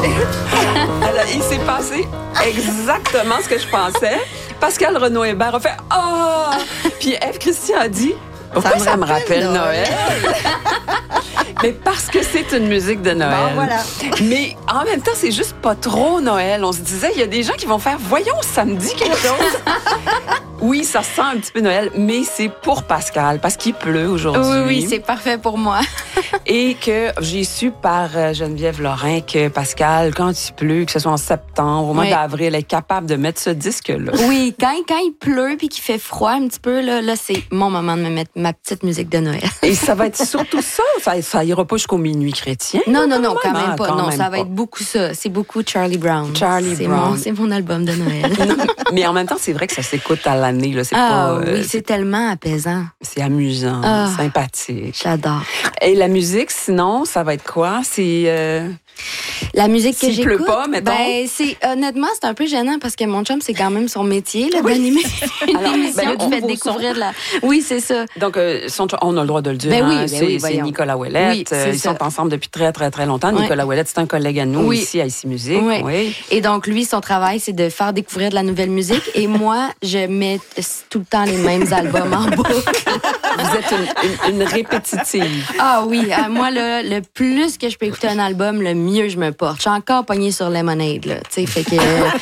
Alors, il s'est passé exactement ce que je pensais. Pascal Renaud-Hébert a fait « Ah! » Puis Ève Christian a dit « Pourquoi ça me rappelle Noël? » Mais parce que c'est une musique de Noël. Bon, voilà. Mais en même temps, c'est juste pas trop Noël. On se disait, il y a des gens qui vont faire « Voyons, ça me dit quelque chose. » Oui, ça sent un petit peu Noël, mais c'est pour Pascal, parce qu'il pleut aujourd'hui. Oui, c'est parfait pour moi. Et que j'ai su par Geneviève Lorrain que Pascal, quand il pleut, que ce soit en septembre, au mois d'avril, est capable de mettre ce disque-là. Oui, quand il pleut puis qu'il fait froid un petit peu, là c'est mon moment de me mettre ma petite musique de Noël. Et ça va être surtout ça. Ça ira pas jusqu'au minuit chrétien. Non, quand même pas. Non, ça va être beaucoup ça. C'est beaucoup Charlie Brown. C'est mon album de Noël. Mais en même temps, c'est vrai que ça s'écoute à l'année. Là. Oui, c'est tellement apaisant. C'est amusant, sympathique. J'adore. Et la musique, sinon, ça va être quoi? C'est... La musique que j'écoute, pleut pas, mettons. Honnêtement, c'est un peu gênant parce que mon chum, c'est quand même son métier là, d'animer une émission qui fait découvrir de la... Oui, c'est ça. Donc, on a le droit de le dire. C'est Nicolas Ouellette. Oui, ils sont ensemble depuis très, très, très longtemps. Oui. Nicolas Ouellette, c'est un collègue à nous ici à Ici Musique. Oui. Et donc, lui, son travail, c'est de faire découvrir de la nouvelle musique. Et moi, je mets tout le temps les mêmes albums en boucle. Vous êtes une répétitive. Ah oui, moi, le plus que je peux écouter un album, le mieux je me porte. Je suis encore pognée sur Lemonade, là. Tu sais, fait que...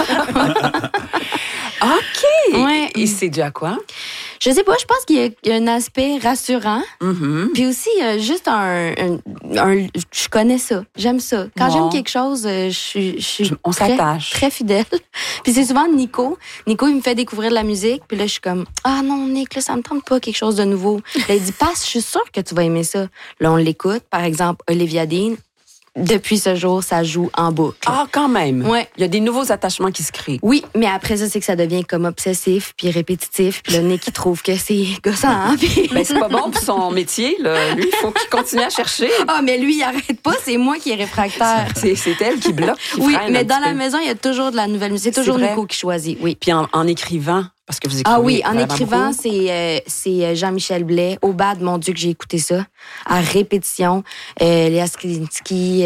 OK! Ouais. Et c'est dû à quoi? Je sais pas, je pense qu'il y a un aspect rassurant. Mm-hmm. Puis aussi, juste je connais ça. J'aime ça. Quand j'aime quelque chose, je suis on s'attache. Très fidèle. Puis c'est souvent Nico. Nico, il me fait découvrir de la musique. Puis là, je suis comme, ah non, Nick, là, ça me tente pas quelque chose de nouveau. Là, il dit, passe, je suis sûre que tu vas aimer ça. Là, on l'écoute. Par exemple, Olivia Dean. Depuis ce jour, ça joue en boucle. Ah, quand même. Ouais. Il y a des nouveaux attachements qui se créent. Oui, mais après ça, c'est que ça devient comme obsessif puis répétitif. Puis le Nick, il trouve que c'est gossant. Hein? Puis... Ben, c'est pas bon pour son métier. Là. Lui, il faut qu'il continue à chercher. Ah, mais lui, il arrête pas. C'est moi qui est réfractaire. C'est elle qui bloque, qui oui, freine mais dans la maison, il y a toujours de la nouvelle musique. C'est toujours Nico qui choisit. Oui. Puis en écrivant... Parce que vous écrivez. Ah oui, en écrivant, c'est Jean-Michel Blais. Au bad, mon Dieu, que j'ai écouté ça. À répétition. Léa Sklinski,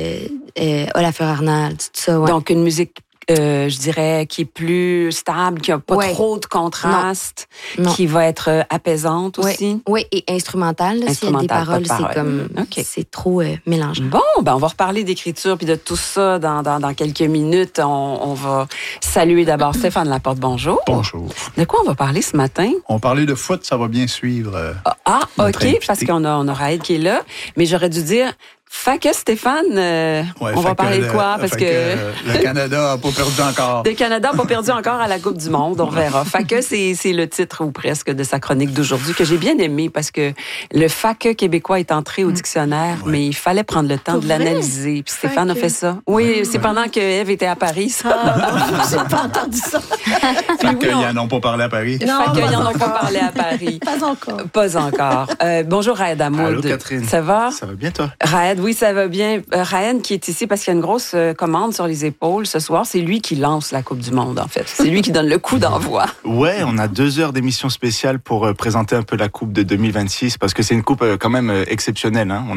Olafur Arnald, tout ça. Ouais. Donc, une musique, je dirais, qui est plus stable, qui n'a pas trop de contraste, qui va être apaisante aussi. Oui, et instrumentale. S'il y a des paroles, c'est comme... C'est trop mélangeant. Bon, on va reparler d'écriture puis de tout ça dans quelques minutes. On va saluer d'abord Stéphane Laporte. Bonjour. Bonjour. De quoi on va parler ce matin? On parlait de foot, ça va bien suivre. OK, parce qu'on a Raed qui est là. Mais j'aurais dû dire... Fait que Stéphane, on va parler de quoi? Parce que le Canada n'a pas perdu encore. Le Canada n'a pas perdu encore à la Coupe du Monde, on verra. Fait que c'est le titre ou presque de sa chronique d'aujourd'hui que j'ai bien aimé parce que le fac québécois est entré au dictionnaire, mais il fallait prendre le temps de l'analyser. Puis Stéphane a fait ça. Oui, c'est pendant que Ève était à Paris, ça. J'ai pas entendu ça. Fait qu'ils n'en ont pas parlé à Paris. Fait qu'ils n'en ont pas parlé à Paris. Pas encore. Pas encore. Bonjour Raed Hamoud. Allô Catherine. Ça va? Ça va bien toi? Raed, oui, ça va bien. Raed qui est ici parce qu'il y a une grosse commande sur les épaules ce soir. C'est lui qui lance la Coupe du Monde, en fait. C'est lui qui donne le coup d'envoi. Ouais, on a 2 heures d'émission spéciale pour présenter un peu la Coupe de 2026 parce que c'est une coupe quand même exceptionnelle. Hein.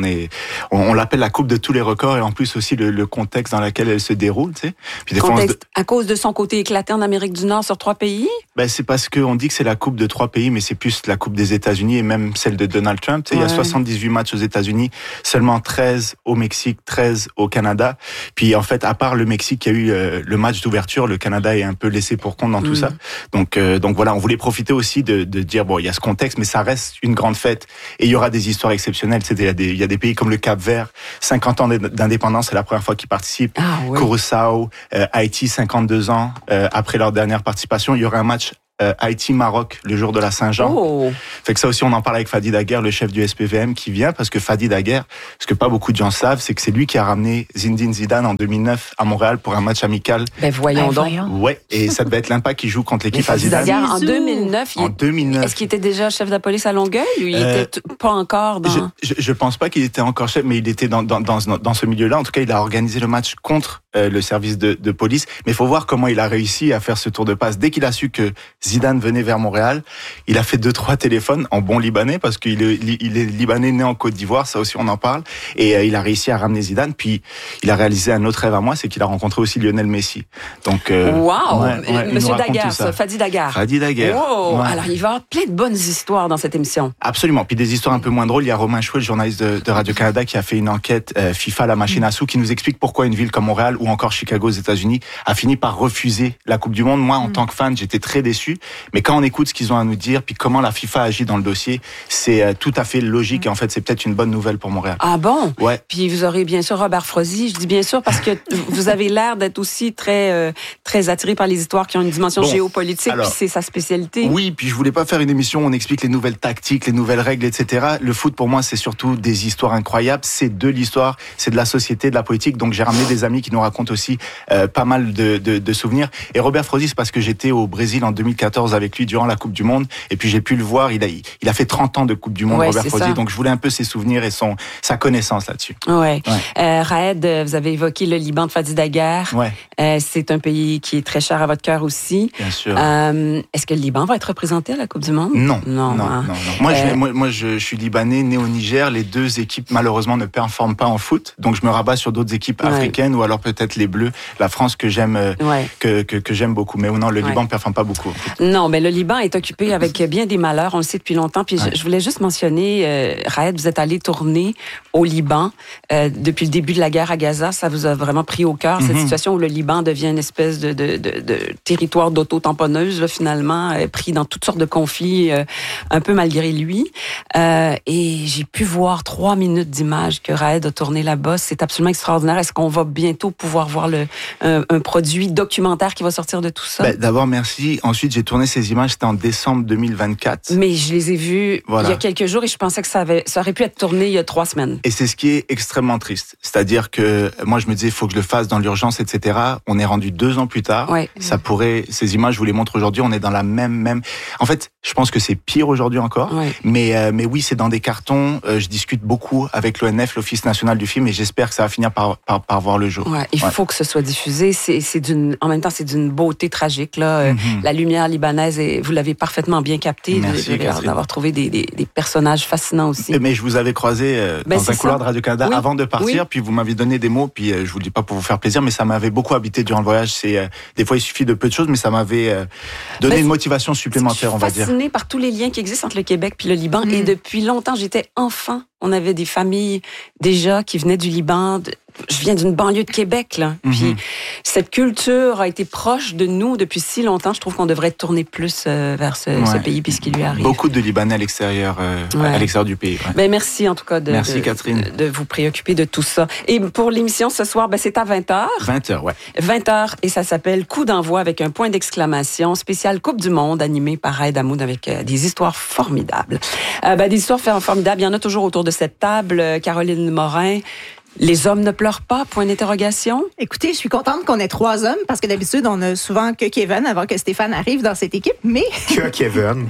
On l'appelle la Coupe de tous les records et en plus aussi le contexte dans lequel elle se déroule. Tu sais. Puis des contexte à cause de son côté éclaté en Amérique du Nord sur 3 pays? Ben, c'est parce qu'on dit que c'est la Coupe de 3 pays, mais c'est plus la Coupe des États-Unis et même celle de Donald Trump. Tu sais, il y a 78 matchs aux États-Unis, seulement 13 au Mexique, 13 au Canada. Puis en fait, à part le Mexique, il y a eu le match d'ouverture, le Canada est un peu laissé pour compte dans tout ça. Donc voilà, on voulait profiter aussi de dire bon, il y a ce contexte, mais ça reste une grande fête et il y aura des histoires exceptionnelles. Il y a des pays comme le Cap-Vert, 50 ans d'indépendance, c'est la première fois qu'ils participent. Curaçao, Haïti, 52 ans après leur dernière participation. Il y aura un match Haïti-Maroc le jour de la Saint-Jean. Fait que ça aussi on en parle avec Fadi Daguerre, le chef du SPVM qui vient parce que Fadi Daguerre, ce que pas beaucoup de gens savent, c'est que c'est lui qui a ramené Zinedine Zidane en 2009 à Montréal pour un match amical. Ben voyons donc. Ouais, et ça devait être l'Impact qui joue contre l'équipe à Zidane. Daguerre en 2009. En 2009. Est-ce qu'il était déjà chef de la police à Longueuil ou il était pas encore dans... Je pense pas qu'il était encore chef, mais il était dans ce milieu-là. En tout cas, il a organisé le match contre le service de police. Mais il faut voir comment il a réussi à faire ce tour de passe. Dès qu'il a su que Zidane venait vers Montréal, il a fait 2-3 téléphones en bon libanais, parce qu'il est libanais né en Côte d'Ivoire, ça aussi on en parle. Et il a réussi à ramener Zidane. Puis il a réalisé un autre rêve à moi, c'est qu'il a rencontré aussi Lionel Messi. Donc, wow! il Monsieur nous raconte Daguerre, tout ça. Fadi Daguerre. Fadi Daguerre. Wow! Ouais. Alors, il va y avoir plein de bonnes histoires dans cette émission. Absolument. Puis des histoires un peu moins drôles. Il y a Romain Chouet, le journaliste de Radio-Canada, qui a fait une enquête FIFA, la machine à sous, qui nous explique pourquoi une ville comme Montréal ou encore Chicago aux États-Unis a fini par refuser la Coupe du Monde. Moi, en tant que fan, j'étais très déçu. Mais quand on écoute ce qu'ils ont à nous dire, puis comment la FIFA agit dans le dossier, c'est tout à fait logique. Et en fait, c'est peut-être une bonne nouvelle pour Montréal. Ah bon? Ouais. Puis vous aurez bien sûr Robert Frozy. Je dis bien sûr parce que vous avez l'air d'être aussi très attiré par les histoires qui ont une dimension géopolitique, alors, puis c'est sa spécialité. Oui, puis je voulais pas faire une émission où on explique les nouvelles tactiques, les nouvelles règles, etc. Le foot, pour moi, c'est surtout des histoires incroyables. C'est de l'histoire, c'est de la société, de la politique. Donc j'ai ramené des amis qui nous racontent aussi pas mal de souvenirs. Et Robert Frozy, c'est parce que j'étais au Brésil en 2014 avec lui durant la Coupe du Monde. Et puis j'ai pu le voir. Il a fait 30 ans de Coupe du Monde, Ouais, Robert c'est Frozy. ça. Donc je voulais un peu ses souvenirs et sa connaissance là-dessus. Ouais. Raed, vous avez évoqué le Liban de Fadi Daguerre. Ouais. C'est un pays qui est très cher à votre cœur aussi. Bien sûr. Est-ce que le Liban va être représenté à la Coupe du Monde? Non. Hein. Moi, je suis libanais, né au Niger. Les deux équipes, malheureusement, ne performent pas en foot. Donc, je me rabats sur d'autres équipes africaines ou alors peut-être les Bleus, la France que j'aime, que j'aime beaucoup. Mais non, le Liban ne performe pas beaucoup. En fait. Non, mais le Liban est occupé avec bien des malheurs. On le sait depuis longtemps. Puis je voulais juste mentionner, Raed, vous êtes allé tourner au Liban depuis le début de la guerre à Gaza. Ça vous a vraiment pris au cœur, cette situation où le Liban devient une espèce de territoire d'auto-tamponneuse, là, finalement, pris dans toutes sortes de conflits, un peu malgré lui. Et j'ai pu voir 3 minutes d'images que Raed a tourné là-bas. C'est absolument extraordinaire. Est-ce qu'on va bientôt pouvoir voir un produit documentaire qui va sortir de tout ça? D'abord, merci. Ensuite, j'ai tourné ces images, c'était en décembre 2024. Mais je les ai vues il y a quelques jours et je pensais que ça aurait pu être tourné il y a 3 semaines. Et c'est ce qui est extrêmement triste. C'est-à-dire que moi, je me disais, il faut que je le fasse dans l'urgence, etc. On est rendu 2 ans plus tard. Ouais. Ces images, je vous les montre aujourd'hui, on est dans la même. En fait, je pense que c'est pire aujourd'hui encore. Ouais. Mais oui, c'est dans des cartons. Je discute beaucoup avec l'ONF, l'Office national du film, et j'espère que ça va finir par voir le jour. Ouais, il faut que ce soit diffusé. En même temps, c'est d'une beauté tragique, là. La lumière libanaise, vous l'avez parfaitement bien capté. Merci, d'avoir trouvé des personnages fascinants aussi. Mais je vous avais croisé dans un couloir de Radio-Canada avant de partir, puis vous m'avez donné des mots, puis je vous le dis pas pour vous faire plaisir, mais ça m'avait beaucoup habité durant le voyage. Des fois, il suffit de peu de choses, mais ça m'avait donné une motivation supplémentaire, on va dire. Je suis fascinée par tous les liens qui existent entre le Québec puis le Liban. Et depuis longtemps, j'étais enfant. On avait des familles déjà qui venaient du Liban. Je viens d'une banlieue de Québec, là. Puis cette culture a été proche de nous depuis si longtemps. Je trouve qu'on devrait tourner plus vers ce pays puis ce qui lui arrive. Beaucoup de Libanais à l'extérieur du pays. Ouais. Ben merci en tout cas merci, Catherine. De vous préoccuper de tout ça. Et pour l'émission ce soir, c'est à 20h. 20h, ouais. 20h et ça s'appelle Coup d'envoi avec un point d'exclamation spécial Coupe du Monde animé par Raed Hamoud avec des histoires formidables. Des histoires formidables, il y en a toujours autour de cette table. Caroline Morin. Les hommes ne pleurent pas, point d'interrogation. Écoutez, je suis contente qu'on ait 3 hommes, parce que d'habitude, on a souvent que Kevin avant que Stéphane arrive dans cette équipe, mais... Que Kevin.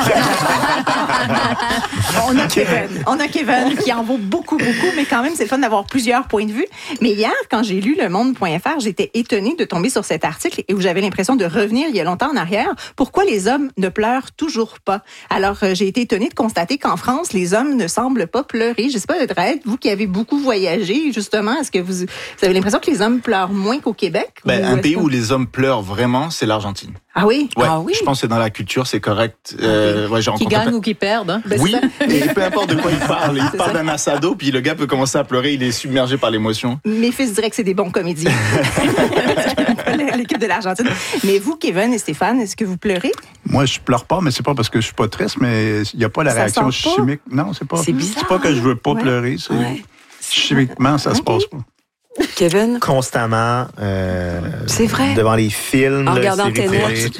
On a Kevin qui en vaut beaucoup, mais quand même, c'est le fun d'avoir plusieurs points de vue. Mais hier, quand j'ai lu lemonde.fr, j'étais étonnée de tomber sur cet article et où j'avais l'impression de revenir il y a longtemps en arrière. Pourquoi les hommes ne pleurent toujours pas? Alors, j'ai été étonnée de constater qu'en France, les hommes ne semblent pas pleurer. Je sais pas, Raed, vous qui avez beaucoup voyagé, justement, est-ce que vous avez l'impression que les hommes pleurent moins qu'au Québec? Un pays où les hommes pleurent vraiment, c'est l'Argentine. Ah oui? Ouais, ah oui? Je pense que c'est dans la culture, c'est correct. Qui gagnent ou qui perdent. Hein? Oui, et peu importe de quoi il parle. Il parle d'un assado, puis le gars peut commencer à pleurer, il est submergé par l'émotion. Mes fils diraient que c'est des bons comédiens. L'équipe de l'Argentine. Mais vous, Kevin et Stéphane, est-ce que vous pleurez? Moi, je pleure pas, mais c'est pas parce que je suis pas triste, mais il n'y a pas la réaction chimique. Non, c'est pas. C'est bizarre. C'est pas que je veux pas pleurer, c'est chimiquement, ça se passe pas. Kevin? Constamment. C'est vrai. Devant les films. En regardant séries Ténèbres.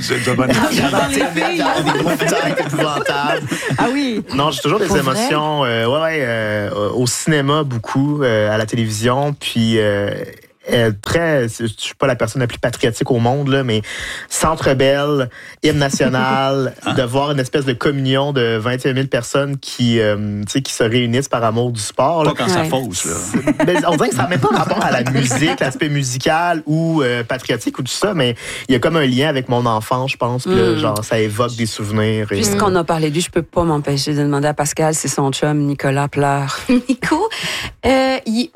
des épouvantables. Ah oui. Non, j'ai toujours des émotions. Au cinéma, beaucoup. À la télévision. Puis, je suis pas la personne la plus patriotique au monde, là, mais Centre Bell, hymne national, de voir une espèce de communion de 21 000 personnes qui se réunissent par amour du sport. Pas quand ça fausse, là. On dirait que ça n'a même pas rapport à la musique, l'aspect musical ou patriotique ou tout ça, mais il y a comme un lien avec mon enfance, je pense. Puis là, genre, ça évoque des souvenirs. Puisqu'on a parlé de lui, je peux pas m'empêcher de demander à Pascal si son chum, Nicolas, pleure. Nico, il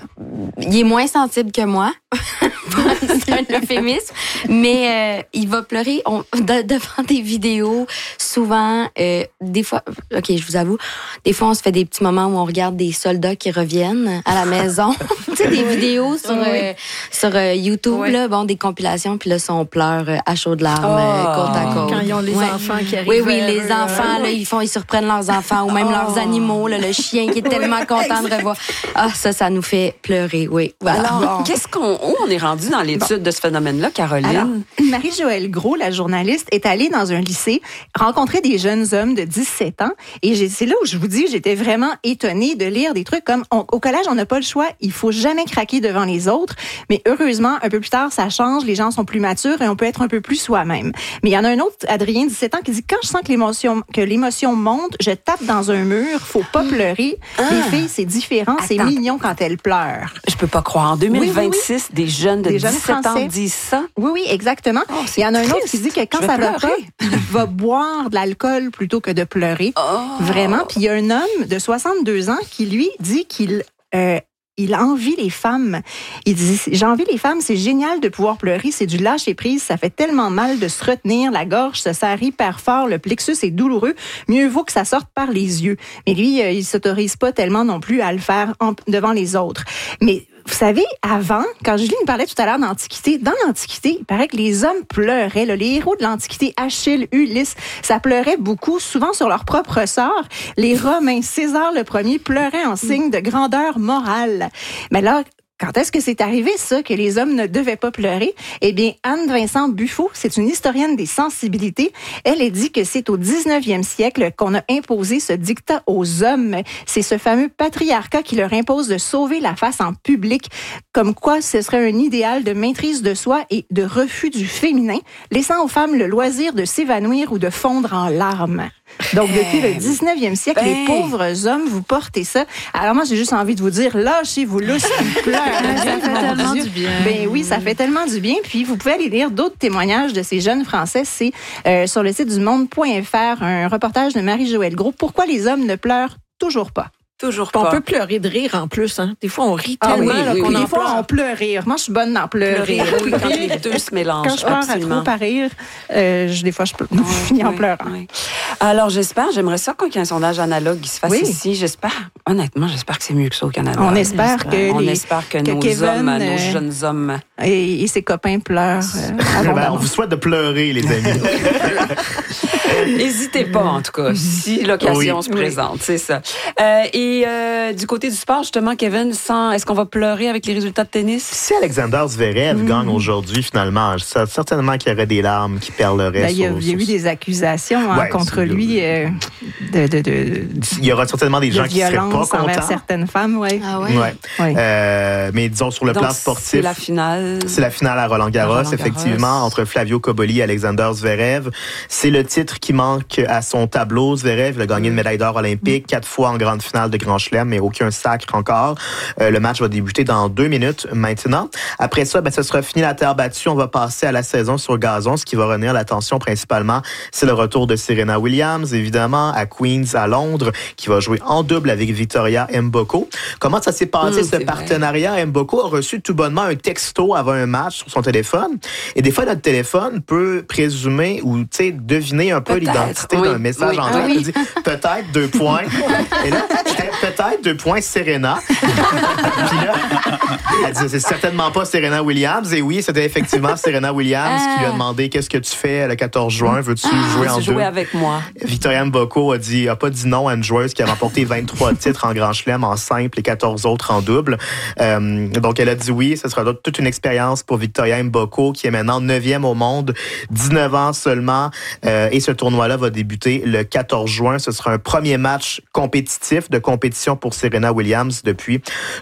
est moins sensible que moi. C'est un euphémisme. Mais il va pleurer devant des vidéos. Souvent, des fois, OK, je vous avoue, des fois, on se fait des petits moments où on regarde des soldats qui reviennent à la maison. Tu sais, des vidéos sur YouTube, là, bon, des compilations, puis là, on pleure à chaudes larmes, côte à côte. Quand ils ont les enfants qui arrivent. Oui, les enfants, là, ils surprennent leurs enfants ou même leurs animaux, là, le chien qui est tellement content de revoir. Ah, ça nous fait pleurer, oui. Voilà. Alors, où on est rendu dans l'étude de ce phénomène-là, Caroline? Alors, Marie-Joëlle Gros, la journaliste, est allée dans un lycée rencontrer des jeunes hommes de 17 ans. Et c'est là où je vous dis, j'étais vraiment étonnée de lire des trucs comme au collège, on n'a pas le choix, il faut jamais craquer devant les autres. Mais heureusement, un peu plus tard, ça change, les gens sont plus matures et on peut être un peu plus soi-même. Mais il y en a un autre, Adrien, 17 ans, qui dit, quand je sens que l'émotion monte, je tape dans un mur, faut pas pleurer. Les filles, c'est différent, c'est mignon quand elles pleurent. Je peux pas croire. En 2026, des jeunes de 17 ans disent ça. Oui, exactement. Il y en a un autre qui dit que quand ça va pas, il va boire de l'alcool plutôt que de pleurer. Vraiment. Puis il y a un homme de 62 ans qui, lui, dit qu'il envie les femmes. Il dit, j'envie les femmes, c'est génial de pouvoir pleurer, c'est du lâcher-prise, ça fait tellement mal de se retenir, la gorge se serre hyper fort, le plexus est douloureux, mieux vaut que ça sorte par les yeux. Mais lui, il s'autorise pas tellement non plus à le faire devant les autres. Mais vous savez, avant, quand Julie nous parlait tout à l'heure d'Antiquité, dans l'Antiquité, il paraît que les hommes pleuraient. Là, les héros de l'Antiquité, Achille, Ulysse, ça pleurait beaucoup, souvent sur leur propre sort. Les Romains, César le Premier, pleuraient en signe de grandeur morale. Mais là, quand est-ce que c'est arrivé, ça, que les hommes ne devaient pas pleurer? Eh bien, Anne-Vincent Buffo, c'est une historienne des sensibilités. Elle dit que c'est au 19e siècle qu'on a imposé ce dictat aux hommes. C'est ce fameux patriarcat qui leur impose de sauver la face en public, comme quoi ce serait un idéal de maîtrise de soi et de refus du féminin, laissant aux femmes le loisir de s'évanouir ou de fondre en larmes. Donc, depuis le 19e siècle, les pauvres hommes, vous portez ça. Alors moi, j'ai juste envie de vous dire, lâchez-vous lousse, pleure. Ça fait tellement du bien. Ben oui, ça fait tellement du bien. Puis, vous pouvez aller lire d'autres témoignages de ces jeunes Français. C'est sur le site du monde.fr, un reportage de Marie-Joëlle Gros. Pourquoi les hommes ne pleurent toujours pas? Toujours pas. On peut pleurer de rire en plus. Hein? Des fois, on rit tellement qu'on en des fois, on pleure rire. Moi, je suis bonne dans pleurer. Oui, quand les deux se mélangent. Quand je pleure à trop par rire, des fois, je finis en pleurant. Oui. Alors, j'aimerais ça qu'il y ait un sondage analogue qui se fasse ici. Honnêtement, j'espère que c'est mieux que ça au Canada. On espère que nos Kevin, nos jeunes hommes et ses copains pleurent. On vous souhaite de pleurer, les amis. N'hésitez pas, en tout cas, si l'occasion se présente, c'est ça. Et du côté du sport, justement, Kevin, est-ce qu'on va pleurer avec les résultats de tennis? Si Alexander Zverev gagne aujourd'hui, finalement, certainement qu'il y aurait des larmes qui perleraient. Il y a eu des accusations contre lui. Il y aura certainement des gens qui ne seraient pas contents. Envers certaines femmes, oui. Ah ouais? Ouais. Mais disons, sur le plan sportif... C'est la finale. C'est la finale à Roland-Garros, effectivement, entre Flavio Cobolli et Alexander Zverev. C'est le titre qui manque à son tableau. Zverev a gagné une médaille d'or olympique, 4 fois en grande finale de Grand Chelem, mais aucun sacre encore. Le match va débuter dans 2 minutes maintenant. Après ça, ce sera fini la terre battue. On va passer à la saison sur gazon. Ce qui va retenir l'attention principalement, c'est le retour de Serena Williams, évidemment, à Queen's à Londres, qui va jouer en double avec Victoria Mboko. Comment ça s'est passé, ce partenariat? Mboko a reçu tout bonnement un texto avant un match sur son téléphone. Et des fois, notre téléphone peut présumer ou deviner un peu l'identité d'un message en direct. Il dit peut-être 2 points. Et là, c'était peut-être 2 points Serena. Puis là, elle dit c'est certainement pas Serena Williams. Et oui, c'était effectivement Serena Williams qui lui a demandé qu'est-ce que tu fais le 14 juin? Veux-tu jouer en double? Jouer avec moi. Victoria Mboko a pas dit non à une joueuse qui a remporté 23 titres en Grand Chelem en simple et 14 autres en double. Donc, elle a dit oui. Ce sera toute une expérience pour Victoria Mboko, qui est maintenant 9e au monde, 19 ans seulement. Et ce tournoi-là va débuter le 14 juin. Ce sera un premier match compétitif de compétition pour Serena Williams depuis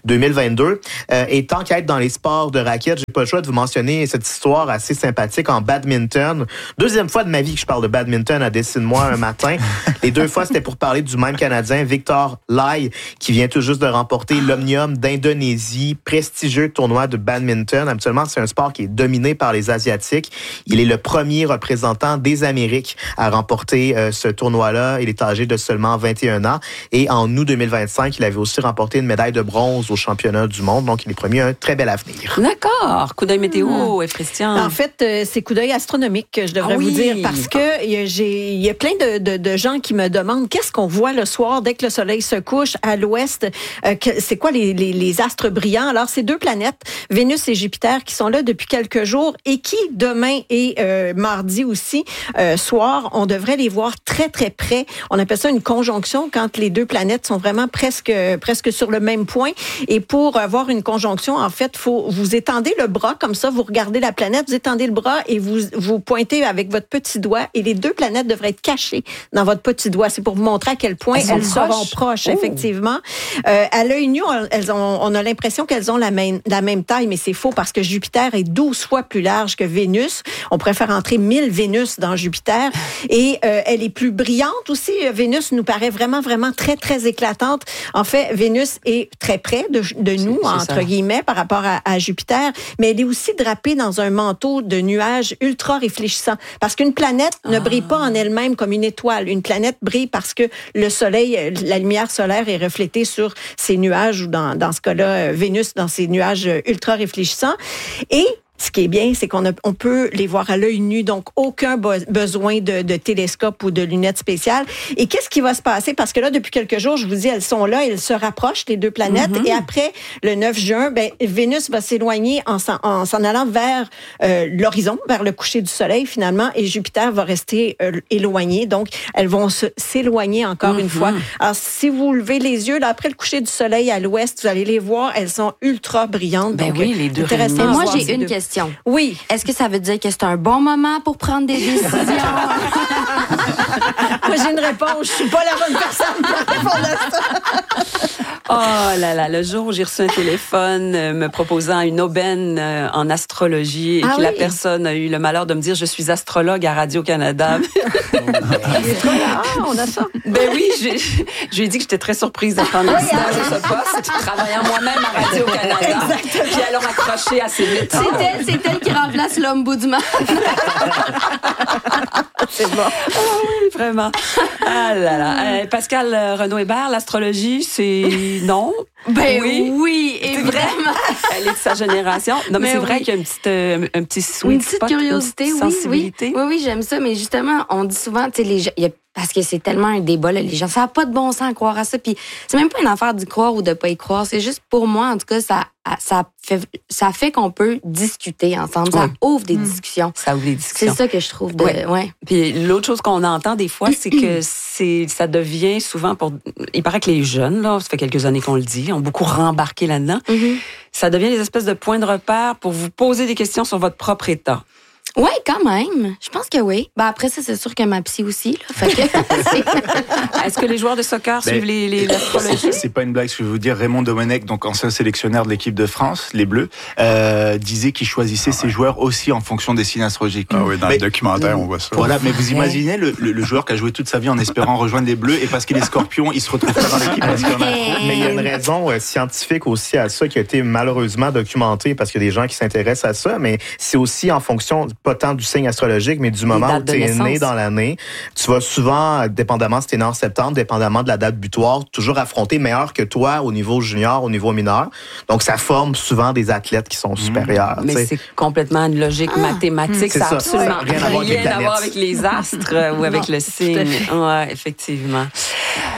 2022. Et tant qu'à être dans les sports de raquettes, j'ai pas le choix de vous mentionner cette histoire assez sympathique en badminton. Deuxième fois de ma vie que je parle de badminton à Dessine-moi un matin. Les 2 fois, c'était pour parler du même Canadien, Victor Lai, qui vient tout juste de remporter l'Omnium d'Indonésie, prestigieux tournoi de badminton. Habituellement, c'est un sport qui est dominé par les Asiatiques. Il est le premier représentant des Amériques à remporter ce tournoi-là. Il est âgé de seulement 21 ans. Et en août 2025, il avait aussi remporté une médaille de bronze au championnat du monde. Donc, il est promis un très bel avenir. D'accord. Coup d'œil météo, Christian. En fait, c'est coup d'œil astronomique, je devrais vous dire, parce que il y a plein de gens qui me demandent qu'est-ce qu'on voit le soir dès que le soleil se couche à l'ouest. C'est quoi les astres brillants? Alors, c'est 2 planètes, Vénus et Jupiter, qui sont là depuis quelques jours et qui, demain et mardi aussi, soir, on devrait les voir très, très près. On appelle ça une conjonction quand les 2 planètes sont vraiment presque sur le même point. Et pour avoir une conjonction, en fait, vous étendez le bras comme ça, vous regardez la planète, vous étendez le bras et vous pointez avec votre petit doigt et les 2 planètes devraient être cachées dans votre petit doigt. C'est pour vous montrer à quel point elles seront proches, effectivement. À l'œil nu, on a l'impression qu'elles ont la même taille, mais c'est faux parce que Jupiter est 12 fois plus large que Vénus. On pourrait faire entrer 1000 Vénus dans Jupiter. Et elle est plus brillante aussi. Vénus nous paraît vraiment, vraiment très, très éclatante. En fait, Vénus est très près de nous, entre guillemets, par rapport à Jupiter, mais elle est aussi drapée dans un manteau de nuages ultra réfléchissants. Parce qu'une planète ne brille pas en elle-même comme une étoile. Une planète brille parce que le soleil, la lumière solaire est reflétée sur ces nuages, ou dans ce cas-là, Vénus, dans ces nuages ultra réfléchissants. Et ce qui est bien, c'est qu'on peut les voir à l'œil nu, donc aucun besoin de télescope ou de lunettes spéciales. Et qu'est-ce qui va se passer? Parce que là, depuis quelques jours, je vous dis, elles sont là, elles se rapprochent, les 2 planètes. Et après, le 9 juin, Vénus va s'éloigner en s'en allant vers l'horizon, vers le coucher du soleil, finalement, et Jupiter va rester éloigné. Donc, elles vont s'éloigner encore une fois. Alors, si vous levez les yeux, là, après le coucher du soleil à l'ouest, vous allez les voir, elles sont ultra brillantes. Donc, oui, les 2 réunies. Moi, j'ai une question. Oui. Est-ce que ça veut dire que c'est un bon moment pour prendre des décisions? Moi, j'ai une réponse. Je suis pas la bonne personne pour répondre à ça. Oh là là, le jour où j'ai reçu un téléphone me proposant une aubaine en astrologie et que la personne a eu le malheur de me dire « Je suis astrologue à Radio-Canada ». On a ça. Ben oui, je lui ai dit que j'étais très surprise de prendre le stage de ce poste, travaillant moi-même à Radio-Canada. Puis elle a raccroché assez vite. C'est elle qui remplace l'ombudsman. C'est bon. Oh oui, vraiment. Ah là là. Pascal Renaud-Hébert, l'astrologie, c'est non? Ben oui, et vraiment. Elle est de sa génération. Non, mais c'est vrai qu'il y a un petit sweet spot, curiosité, une sensibilité. Oui, j'aime ça, mais justement, on dit souvent, tu sais, les gens, parce que c'est tellement un débat, là, les gens, ça n'a pas de bon sens à croire à ça, puis c'est même pas une affaire d'y croire ou de pas y croire, c'est juste pour moi, en tout cas, ça fait qu'on peut discuter ensemble, ça ouvre des discussions. Ça ouvre des discussions. C'est ça que je trouve Puis l'autre chose qu'on entend des fois, c'est que ça devient souvent il paraît que les jeunes, là, ça fait quelques années qu'on le dit, ont beaucoup rembarqué là-dedans. Ça devient des espèces de points de repère pour vous poser des questions sur votre propre état. Oui, quand même. Je pense que oui. Ben après ça, c'est sûr que ma psy aussi. Là, fait que Est-ce que les joueurs de soccer suivent l'astrologie? C'est pas une blague, ce que je veux vous dire. Raymond Domenech, donc ancien sélectionneur de l'équipe de France, les Bleus, disait qu'il choisissait ses joueurs aussi en fonction des signes astrologiques. Ah oui, dans le documentaire, on voit ça. Voilà, mais vous imaginez le joueur qui a joué toute sa vie en espérant rejoindre les Bleus et parce qu'il est scorpion, il se retrouve pas dans l'équipe parce qu'il en a trop. Mais il y a une raison scientifique aussi à ça qui a été malheureusement documentée parce qu'il y a des gens qui s'intéressent à ça, mais c'est aussi en fonction pas tant du signe astrologique, mais du moment où tu es né dans l'année. Tu vas souvent, dépendamment si tu es né en septembre, dépendamment de la date butoir, toujours affronter meilleur que toi au niveau junior, au niveau mineur. Donc, ça forme souvent des athlètes qui sont supérieurs. Mais c'est complètement une logique mathématique. Ça n'a absolument rien à voir avec les astres ou avec le signe. Oui, effectivement.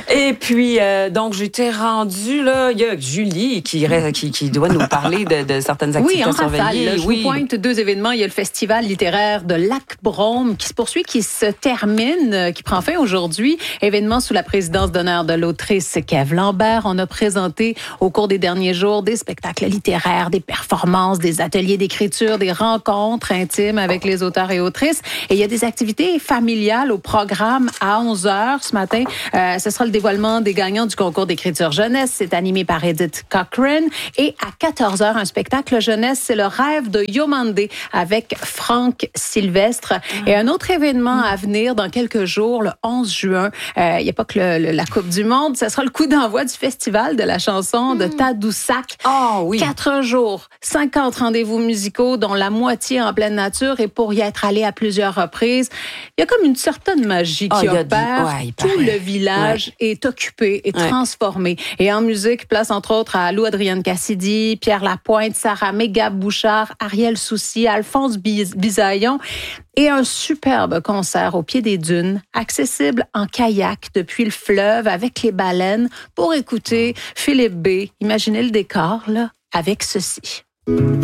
Et puis, donc, j'étais rendue, là, il y a Julie qui doit nous parler de certaines activités en surveillées. Rafale, je vous pointe 2 événements. Il y a le festival littéraire de Lac-Brome qui se poursuit, qui se termine, qui prend fin aujourd'hui. Événement sous la présidence d'honneur de l'autrice Kev Lambert. On a présenté au cours des derniers jours des spectacles littéraires, des performances, des ateliers d'écriture, des rencontres intimes avec les auteurs et autrices. Et il y a des activités familiales au programme à 11h ce matin. Ce sera le dévoilement des gagnants du concours d'écriture jeunesse. C'est animé par Edith Cochrane. Et à 14h, un spectacle jeunesse, c'est le rêve de Yomande avec Franck Sylvestre. Et un autre événement à venir dans quelques jours, le 11 juin. Il n'y a pas que la Coupe du Monde. Ce sera le coup d'envoi du festival de la chanson de Tadoussac. Oh oui. 4 jours, 50 rendez-vous musicaux, dont la moitié en pleine nature. Et pour y être allé à plusieurs reprises, il y a comme une certaine magie qui opère. Tout le village est occupé et transformé. Et en musique, place entre autres à Lou Adrienne Cassidy, Pierre Lapointe, Sarah Mégab Bouchard, Ariel Soucy, Alphonse Bisaillon et un superbe concert au pied des dunes, accessible en kayak depuis le fleuve avec les baleines pour écouter Philippe B. Imaginez le décor là avec ceci.